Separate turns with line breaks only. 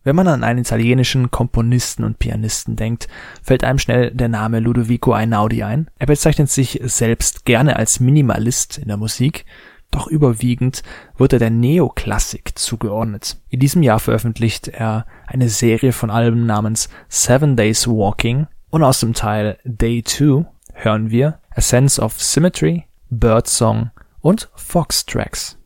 Wenn man an einen italienischen Komponisten und Pianisten denkt, fällt einem schnell der Name Ludovico Einaudi ein. Er bezeichnet sich selbst gerne als Minimalist in der Musik, doch überwiegend wird er der Neoklassik zugeordnet. In diesem Jahr veröffentlicht er eine Serie von Alben namens 7 Days Walking und aus dem Teil Day 2 hören wir A Sense of Symmetry, Birdsong und Fox Tracks.